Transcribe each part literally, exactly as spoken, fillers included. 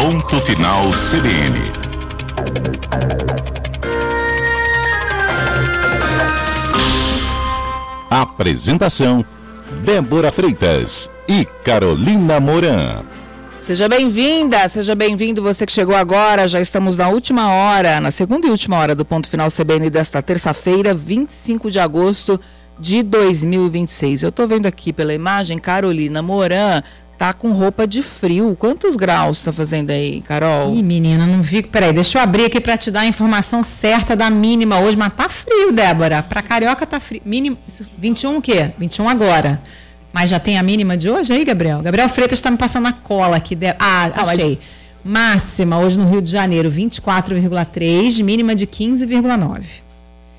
Ponto Final C B N. Apresentação: Débora Freitas e Carolina Moran. Seja bem-vinda, seja bem-vindo você que chegou agora. Já estamos na última hora, na segunda e última hora do Ponto Final C B N desta terça-feira, vinte e cinco de agosto de dois mil e vinte e seis. Eu estou vendo aqui pela imagem, Carolina Moran tá com roupa de frio. Quantos graus tá fazendo aí, Carol? Ih, menina, não vi. Peraí, deixa eu abrir aqui para te dar a informação certa da mínima hoje, mas tá frio, Débora. Para Carioca tá frio. Mínimo, vinte e um o quê? vinte e um agora. Mas já tem a mínima de hoje aí, Gabriel? Gabriel Freitas está me passando a cola aqui. De... Ah, ah, achei. Mas... Máxima hoje no Rio de Janeiro, vinte e quatro vírgula três, mínima de quinze vírgula nove.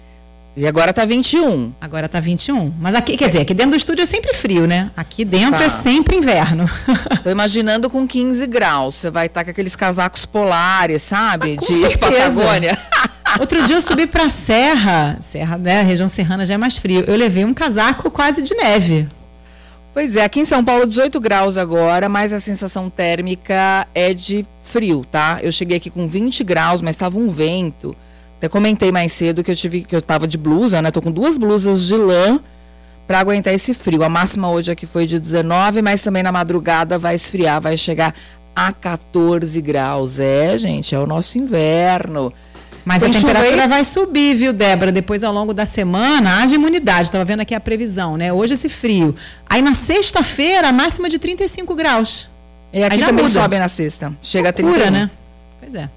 E agora tá vinte e um. Agora tá vinte e um. Mas aqui, quer dizer, aqui dentro do estúdio é sempre frio, né? Aqui dentro tá. É sempre inverno. Tô imaginando com quinze graus. Você vai estar tá com aqueles casacos polares, sabe? Ah, com de certeza. Patagônia. Outro dia eu subi pra Serra. Serra, né? A região serrana já é mais frio. Eu levei um casaco quase de neve. Pois é, aqui em São Paulo dezoito graus agora, mas a sensação térmica é de frio, tá? Eu cheguei aqui com vinte graus, mas estava um vento. Até comentei mais cedo que eu tive que eu tava de blusa, né? Tô com duas blusas de lã para aguentar esse frio. A máxima hoje aqui foi de dezenove, mas também na madrugada vai esfriar, vai chegar a quatorze graus. É, gente, é o nosso inverno. Mas Tem a temperatura chuveiro... vai subir, viu, Débora? Depois, ao longo da semana, haja imunidade. Estava vendo aqui a previsão, né? Hoje esse frio. Aí na sexta-feira, a máxima de trinta e cinco graus. E aqui aí já também muda. sobe na sexta. Chega Loucura, a trinta e um. Né? Pois é.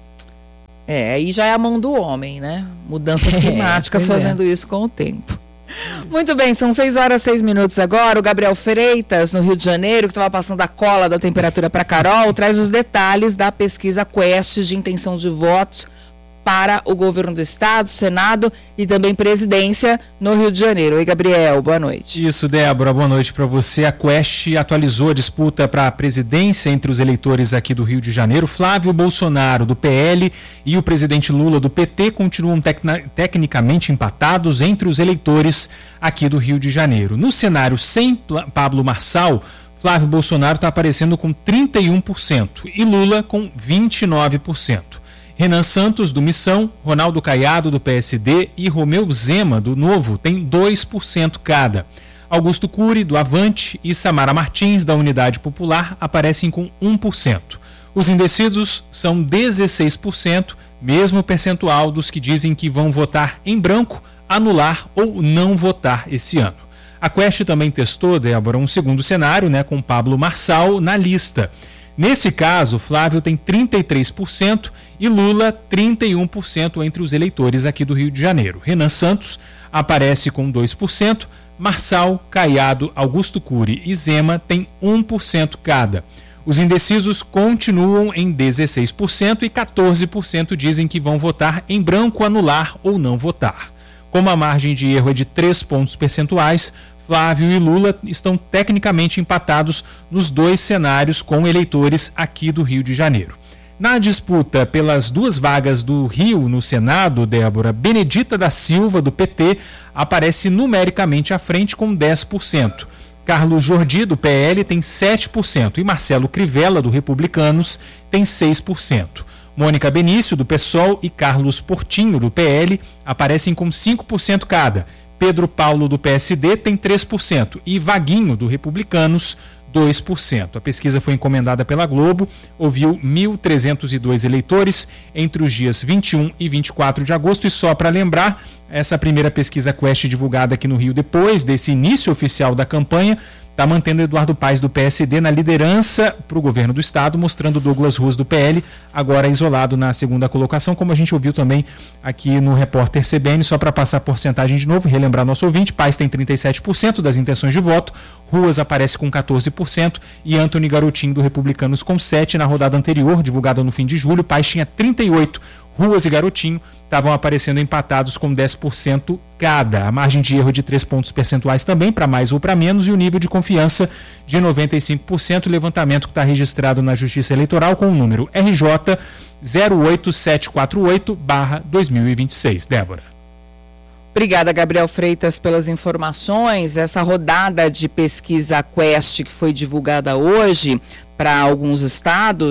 É, aí já é a mão do homem, né? Mudanças climáticas é, fazendo é. isso com o tempo. Muito bem, são seis horas, seis minutos agora. O Gabriel Freitas, no Rio de Janeiro, que estava passando a cola da temperatura para Carol, traz os detalhes da pesquisa Quest de intenção de votos para o governo do estado, Senado e também presidência no Rio de Janeiro. Oi, Gabriel, boa noite. Isso, Débora, boa noite para você. A Quest atualizou a disputa para a presidência entre os eleitores aqui do Rio de Janeiro. Flávio Bolsonaro, do P L, e o presidente Lula, do P T, continuam tecna- tecnicamente empatados entre os eleitores aqui do Rio de Janeiro. No cenário sem Pla- Pablo Marçal, Flávio Bolsonaro está aparecendo com trinta e um por cento e Lula com vinte e nove por cento. Renan Santos, do Missão, Ronaldo Caiado, do P S D e Romeu Zema, do Novo, tem dois por cento cada. Augusto Cury, do Avante, e Samara Martins, da Unidade Popular, aparecem com um por cento. Os indecisos são dezesseis por cento, mesmo percentual dos que dizem que vão votar em branco, anular ou não votar esse ano. A Quest também testou, Débora, um segundo cenário, né, com Pablo Marçal na lista. Nesse caso, Flávio tem trinta e três por cento e Lula trinta e um por cento entre os eleitores aqui do Rio de Janeiro. Renan Santos aparece com dois por cento, Marçal, Caiado, Augusto Cury e Zema têm um por cento cada. Os indecisos continuam em dezesseis por cento e quatorze por cento dizem que vão votar em branco, anular ou não votar. Como a margem de erro é de três pontos percentuais, Flávio e Lula estão tecnicamente empatados nos dois cenários com eleitores aqui do Rio de Janeiro. Na disputa pelas duas vagas do Rio no Senado, Débora, Benedita da Silva, do P T, aparece numericamente à frente com dez por cento. Carlos Jordi, do P L, tem sete por cento e Marcelo Crivella, do Republicanos, tem seis por cento. Mônica Benício, do PSOL, e Carlos Portinho, do P L, aparecem com cinco por cento cada. Pedro Paulo, do P S D, tem três por cento e Vaguinho, do Republicanos, dois por cento. A pesquisa foi encomendada pela Globo, ouviu mil trezentos e dois eleitores entre os dias vinte e um e vinte e quatro de agosto. E só para lembrar, essa primeira pesquisa Quest divulgada aqui no Rio depois desse início oficial da campanha está mantendo Eduardo Paes, do P S D, na liderança para o governo do estado, mostrando Douglas Ruas, do P L, agora isolado na segunda colocação, como a gente ouviu também aqui no Repórter C B N. Só para passar a porcentagem de novo e relembrar nosso ouvinte, Paes tem trinta e sete por cento das intenções de voto, Ruas aparece com quatorze por cento e Antony Garotinho, do Republicanos, com sete por cento. Na rodada anterior, divulgada no fim de julho, Paes tinha trinta e oito por cento. Ruas e Garotinho estavam aparecendo empatados com dez por cento cada. A margem de erro de três pontos percentuais também, para mais ou para menos, e o nível de confiança de noventa e cinco por cento. O levantamento que está registrado na Justiça Eleitoral com o número R J zero oito sete quatro oito barra dois mil e vinte e seis. Débora. Obrigada, Gabriel Freitas, pelas informações. Essa rodada de pesquisa Quest que foi divulgada hoje para alguns estados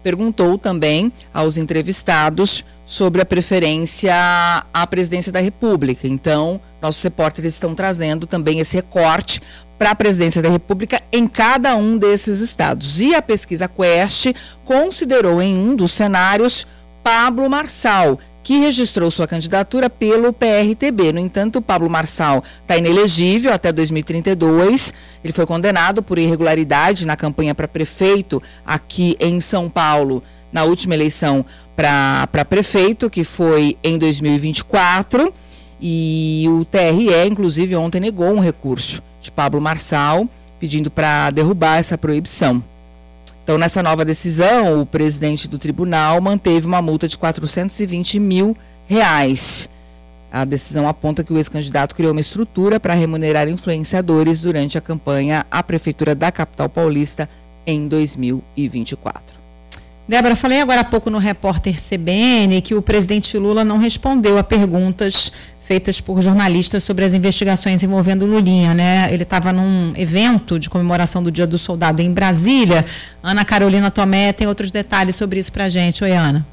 perguntou também aos entrevistados sobre a preferência à presidência da República. Então, nossos repórteres estão trazendo também esse recorte para a presidência da República em cada um desses estados. E a pesquisa Quest considerou em um dos cenários Pablo Marçal, que registrou sua candidatura pelo P R T B. No entanto, Pablo Marçal está inelegível até dois mil e trinta e dois. Ele foi condenado por irregularidade na campanha para prefeito aqui em São Paulo, na última eleição para prefeito, que foi em dois mil e vinte e quatro. E o T R E, inclusive, ontem negou um recurso de Pablo Marçal, pedindo para derrubar essa proibição. Então, nessa nova decisão, o presidente do tribunal manteve uma multa de quatrocentos e vinte mil reais. A decisão aponta que o ex-candidato criou uma estrutura para remunerar influenciadores durante a campanha à prefeitura da capital paulista em dois mil e vinte e quatro. Débora, falei agora há pouco no repórter C B N que o presidente Lula não respondeu a perguntas feitas por jornalistas sobre as investigações envolvendo Lulinha, né? Ele estava num evento de comemoração do Dia do Soldado em Brasília. Ana Carolina Tomé tem outros detalhes sobre isso pra gente. Oi, Ana.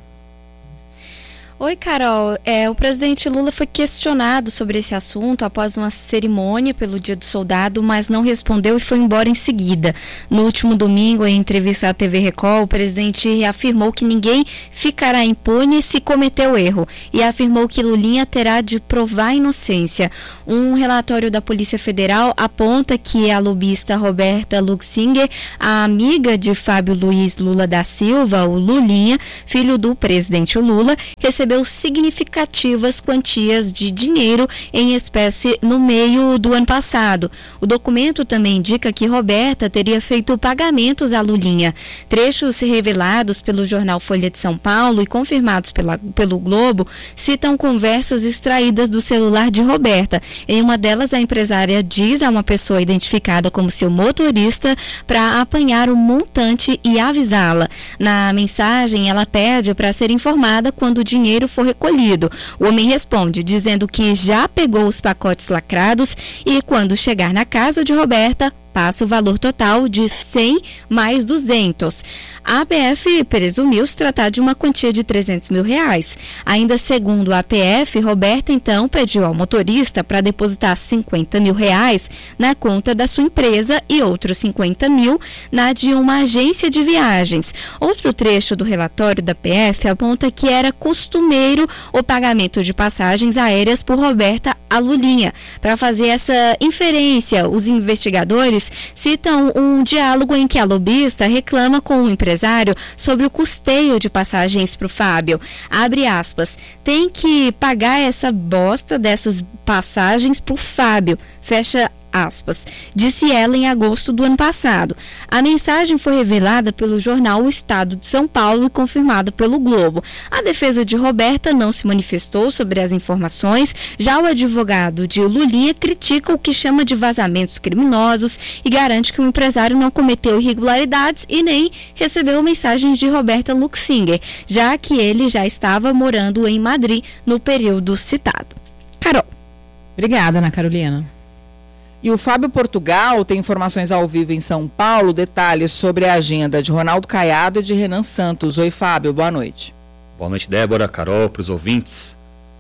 Oi, Carol. É, o presidente Lula foi questionado sobre esse assunto após uma cerimônia pelo Dia do Soldado, mas não respondeu e foi embora em seguida. No último domingo, em entrevista à T V Record, o presidente reafirmou que ninguém ficará impune se cometeu erro e afirmou que Lulinha terá de provar a inocência. Um relatório da Polícia Federal aponta que a lobista Roberta Luxinger, a amiga de Fábio Luiz Lula da Silva, o Lulinha, filho do presidente Lula, recebeu significativas quantias de dinheiro em espécie no meio do ano passado. O documento também indica que Roberta teria feito pagamentos à Lulinha. Trechos revelados pelo jornal Folha de São Paulo e confirmados pela, pelo Globo citam conversas extraídas do celular de Roberta. Em uma delas, a empresária diz a uma pessoa identificada como seu motorista para apanhar o montante e avisá-la. Na mensagem, ela pede para ser informada quando o dinheiro for recolhido. O homem responde dizendo que já pegou os pacotes lacrados e quando chegar na casa de Roberta, passa o valor total de cem mais duzentos. A A P F presumiu se tratar de uma quantia de trezentos mil reais. Ainda segundo a A P F, Roberta então pediu ao motorista para depositar cinquenta mil reais na conta da sua empresa e outros cinquenta mil na de uma agência de viagens. Outro trecho do relatório da A P F aponta que era costumeiro o pagamento de passagens aéreas por Roberta a Lulinha. Para fazer essa inferência, os investigadores citam um diálogo em que a lobista reclama com o empresário sobre o custeio de passagens para o Fábio. Abre aspas, tem que pagar essa bosta dessas passagens para o Fábio, fecha aspas, disse ela em agosto do ano passado. A mensagem foi revelada pelo jornal O Estado de São Paulo e confirmada pelo Globo. A defesa de Roberta não se manifestou sobre as informações, já o advogado de Lulinha critica o que chama de vazamentos criminosos e garante que o empresário não cometeu irregularidades e nem recebeu mensagens de Roberta Luxinger, já que ele já estava morando em Madrid no período citado. Carol. Obrigada, Ana Carolina. E o Fábio Portugal tem informações ao vivo em São Paulo, detalhes sobre a agenda de Ronaldo Caiado e de Renan Santos. Oi, Fábio, boa noite. Boa noite, Débora, Carol, para os ouvintes.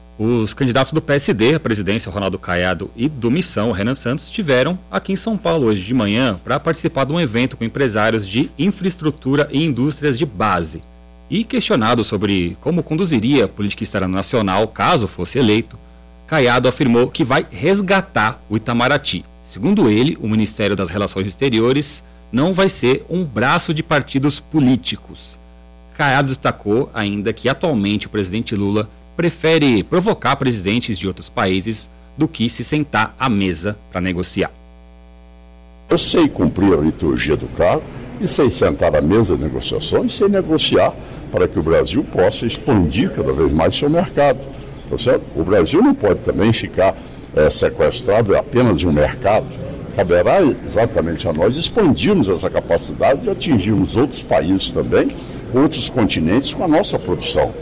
Os candidatos do P S D, a presidência, Ronaldo Caiado, e do Missão, Renan Santos, estiveram aqui em São Paulo hoje de manhã para participar de um evento com empresários de infraestrutura e indústrias de base. E questionado sobre como conduziria a política externa nacional caso fosse eleito, Caiado afirmou que vai resgatar o Itamaraty. Segundo ele, o Ministério das Relações Exteriores não vai ser um braço de partidos políticos. Caiado destacou ainda que atualmente o presidente Lula prefere provocar presidentes de outros países do que se sentar à mesa para negociar. Eu sei cumprir a liturgia do cargo e sei sentar à mesa de negociações e sei negociar para que o Brasil possa expandir cada vez mais seu mercado. Tá certo? O Brasil não pode também ficar é, sequestrado apenas de um mercado. Caberá exatamente a nós expandirmos essa capacidade e atingirmos outros países também, outros continentes com a nossa produção.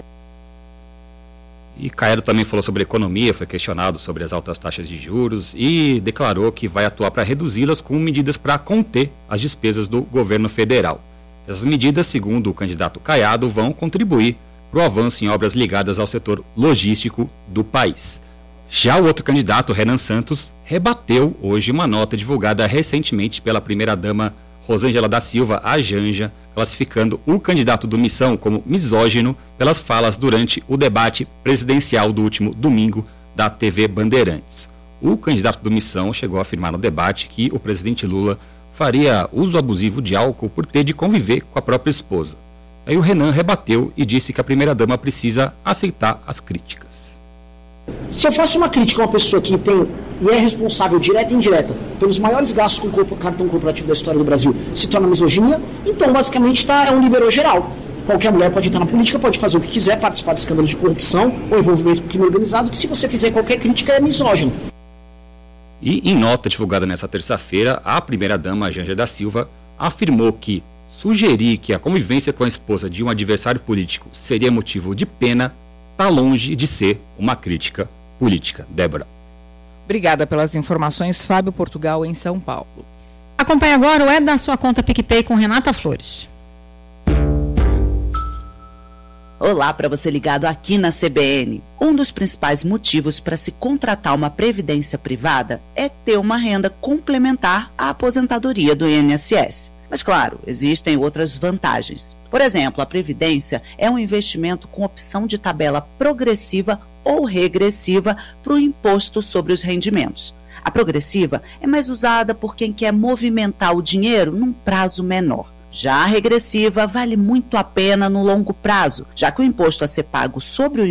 E Caiado também falou sobre economia, foi questionado sobre as altas taxas de juros e declarou que vai atuar para reduzi-las com medidas para conter as despesas do governo federal. As medidas, segundo o candidato Caiado, vão contribuir para o avanço em obras ligadas ao setor logístico do país. Já o outro candidato, Renan Santos, rebateu hoje uma nota divulgada recentemente pela primeira-dama Rosângela da Silva, a Janja, classificando o candidato do Missão como misógino pelas falas durante o debate presidencial do último domingo da T V Bandeirantes. O candidato do Missão chegou a afirmar no debate que o presidente Lula faria uso abusivo de álcool por ter de conviver com a própria esposa. Aí o Renan rebateu e disse que a primeira-dama precisa aceitar as críticas. Se eu faço uma crítica a uma pessoa que tem e é responsável, direta e indireta, pelos maiores gastos com o cartão corporativo da história do Brasil, se torna misoginia, então basicamente tá, é um liberou geral. Qualquer mulher pode entrar na política, pode fazer o que quiser, participar de escândalos de corrupção ou envolvimento com crime organizado, que se você fizer qualquer crítica é misógino. E em nota divulgada nesta terça-feira, a primeira-dama, Janja da Silva, afirmou que sugerir que a convivência com a esposa de um adversário político seria motivo de pena está longe de ser uma crítica política. Débora. Obrigada pelas informações, Fábio Portugal, em São Paulo. Acompanhe agora o É da Sua Conta PicPay com Renata Flores. Olá, para você ligado aqui na C B N. Um dos principais motivos para se contratar uma previdência privada é ter uma renda complementar à aposentadoria do I N S S. Mas, claro, existem outras vantagens. Por exemplo, a previdência é um investimento com opção de tabela progressiva ou regressiva para o imposto sobre os rendimentos. A progressiva é mais usada por quem quer movimentar o dinheiro num prazo menor. Já a regressiva vale muito a pena no longo prazo, já que o imposto a ser pago sobre o